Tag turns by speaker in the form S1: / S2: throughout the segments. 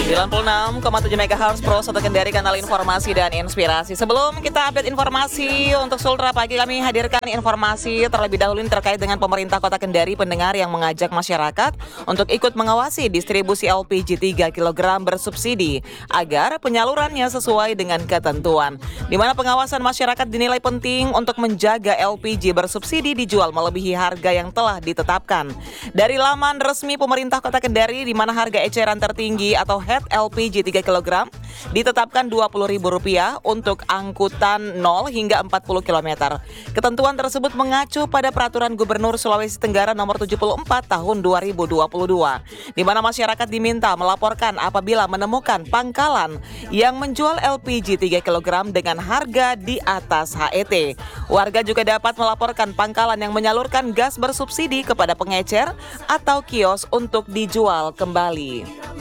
S1: 96,7 MHz Pro 1 Kendari, kanal informasi dan inspirasi. Sebelum kita update informasi untuk Sultra pagi, kami hadirkan informasi terlebih dahulu terkait dengan pemerintah Kota Kendari, pendengar yang mengajak masyarakat untuk ikut mengawasi distribusi LPG 3 kg bersubsidi agar penyalurannya sesuai dengan ketentuan. Di mana pengawasan masyarakat dinilai penting untuk menjaga LPG bersubsidi dijual melebihi harga yang telah ditetapkan. Dari laman resmi pemerintah Kota Kendari, di mana harga eceran tertinggi atau head LPG 3 kg ditetapkan Rp20.000 untuk angkutan 0 hingga 40 km. Ketentuan tersebut mengacu pada Peraturan Gubernur Sulawesi Tenggara Nomor 74 Tahun 2022, di mana masyarakat diminta melaporkan apabila menemukan pangkalan yang menjual LPG 3 kg dengan harga di atas HET. Warga juga dapat melaporkan pangkalan yang menyalurkan gas bersubsidi kepada pengecer atau kios untuk dijual kembali.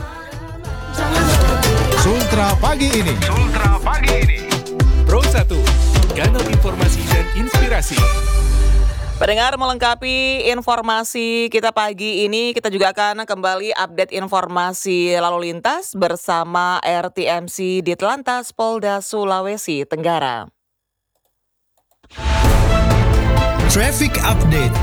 S2: Sultra pagi ini.
S3: Pro 1, kanal informasi dan inspirasi.
S1: Pendengar, melengkapi informasi kita pagi ini, kita juga akan kembali update informasi lalu lintas bersama RTMC Ditlantas Polda Sulawesi Tenggara.
S2: Traffic update.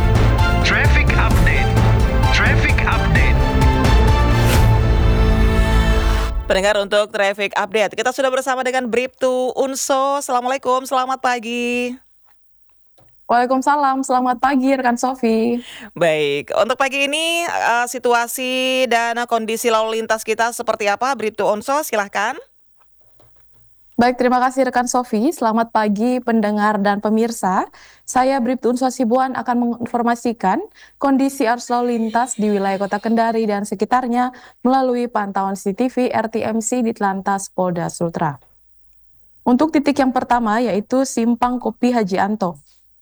S1: Pendengar, untuk traffic update, kita sudah bersama dengan Bribtu Unso. Assalamualaikum, selamat pagi.
S4: Waalaikumsalam, selamat pagi rekan Sofi.
S1: Baik, untuk pagi ini situasi dan kondisi lalu lintas kita seperti apa, Bribtu Unso? Silahkan.
S4: Baik, terima kasih rekan Sofi. Selamat pagi pendengar dan pemirsa. Saya Bribtu Unso Sibuan akan menginformasikan kondisi arus lalu lintas di wilayah Kota Kendari dan sekitarnya melalui pantauan CCTV RTMC Ditlantas Polda Sultra. Untuk titik yang pertama yaitu Simpang Kopi Haji Anto.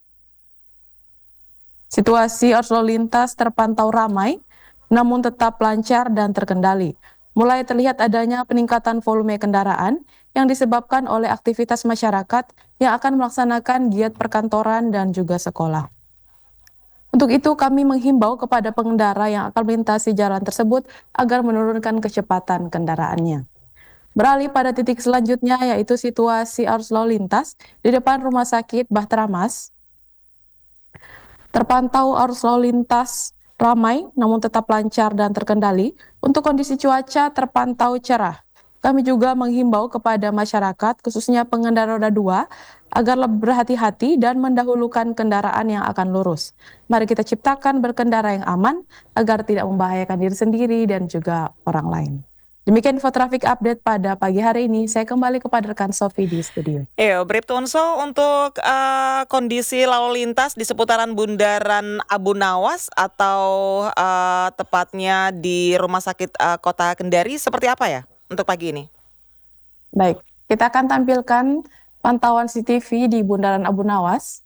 S4: Situasi arus lalu lintas terpantau ramai, namun tetap lancar dan terkendali. Mulai terlihat adanya peningkatan volume kendaraan yang disebabkan oleh aktivitas masyarakat yang akan melaksanakan giat perkantoran dan juga sekolah. Untuk itu kami menghimbau kepada pengendara yang akan melintasi jalan tersebut agar menurunkan kecepatan kendaraannya. Beralih pada titik selanjutnya yaitu situasi arus lalu lintas di depan Rumah Sakit Bahtera Mas. Terpantau arus lalu lintas ramai namun tetap lancar dan terkendali. Untuk kondisi cuaca terpantau cerah. Kami juga menghimbau kepada masyarakat khususnya pengendara roda 2 agar lebih berhati-hati dan mendahulukan kendaraan yang akan lurus. Mari kita ciptakan berkendara yang aman agar tidak membahayakan diri sendiri dan juga orang lain. Demikian info traffic update pada pagi hari ini. Saya kembali kepada rekan Sofi di studio.
S1: Bribtu Unso, untuk kondisi lalu lintas di seputaran Bundaran Abu Nawas atau tepatnya di Rumah Sakit Kota Kendari seperti apa ya untuk pagi ini?
S4: Baik, kita akan tampilkan pantauan CCTV di Bundaran Abu Nawas.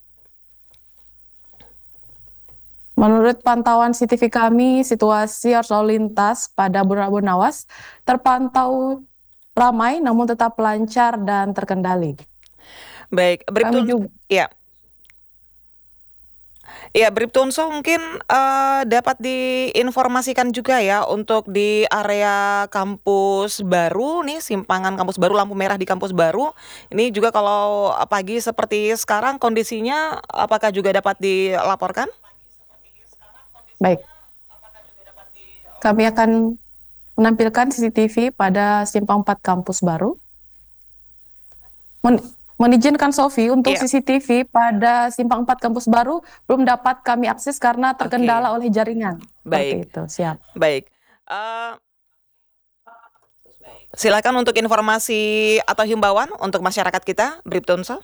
S4: Menurut pantauan CCTV kami, situasi arus lalu lintas pada Bundaran Abu Nawas terpantau ramai namun tetap lancar dan terkendali.
S1: Baik, Bribtu, ya, Bribtu Unso, mungkin dapat diinformasikan juga ya untuk di area kampus baru nih, simpangan kampus baru, lampu merah di kampus baru. Ini juga kalau pagi seperti sekarang kondisinya apakah juga dapat dilaporkan?
S4: Baik, kami akan menampilkan CCTV pada Simpang 4 kampus baru. Mengizinkan Sofi untuk CCTV pada Simpang 4 kampus baru belum dapat kami akses karena terkendala oleh jaringan.
S1: Baik,
S4: itu siap.
S1: Baik. Silakan untuk informasi atau himbauan untuk masyarakat kita, Bribtu Unso.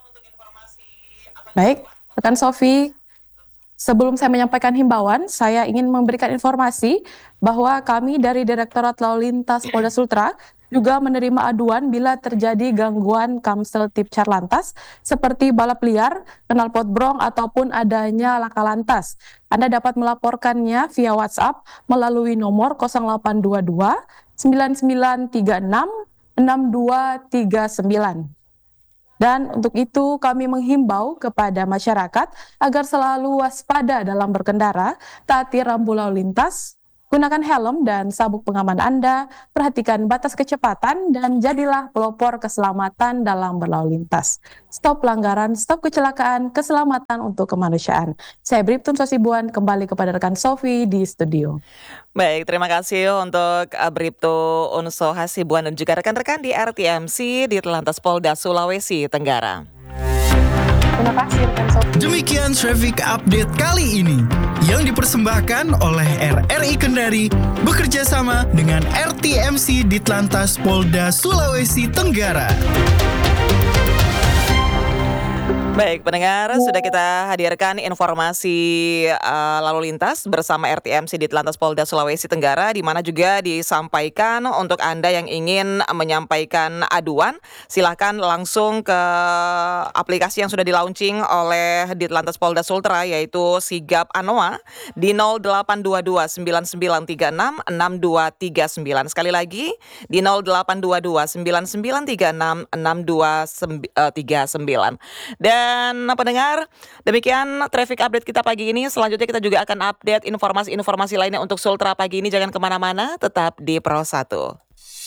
S4: Baik, rekan Sofi. Sebelum saya menyampaikan himbauan, saya ingin memberikan informasi bahwa kami dari Direktorat Lalu Lintas Polda Sultra juga menerima aduan bila terjadi gangguan Kamsel Tipcar Lantas seperti balap liar, knalpot brong, ataupun adanya laka lantas. Anda dapat melaporkannya via WhatsApp melalui nomor 0822 9936 6239. Dan untuk itu kami menghimbau kepada masyarakat agar selalu waspada dalam berkendara, taati rambu lalu lintas, Gunakan helm dan sabuk pengaman Anda, perhatikan batas kecepatan, dan jadilah pelopor keselamatan dalam berlalu lintas. Stop pelanggaran, stop kecelakaan, keselamatan untuk kemanusiaan. Saya Briptun Sosibuan, kembali kepada rekan Sofi di studio.
S1: Baik, terima kasih untuk Bribtu Unso Hasibuan dan juga rekan-rekan di RTMC di Telantas Polda Sulawesi Tenggara.
S4: Terima kasih rekan Sofi.
S2: Demikian traffic update kali ini yang dipersembahkan oleh RRI Kendari bekerja sama dengan RTMC di Telantas Polda Sulawesi Tenggara.
S1: Baik, pendengar, sudah kita hadirkan informasi lalu lintas bersama RTMC di Telantas Polda Sulawesi Tenggara, di mana juga disampaikan untuk Anda yang ingin menyampaikan aduan, silakan langsung ke aplikasi yang sudah di-launching oleh di Telantas Polda Sultra, yaitu Sigap Anoa di 0822 9936 6239. Sekali lagi di 0822 9936 6239. Dan pendengar, demikian traffic update kita pagi ini. Selanjutnya kita juga akan update informasi-informasi lainnya untuk Sultra pagi ini. Jangan kemana-mana, tetap di Pro 1.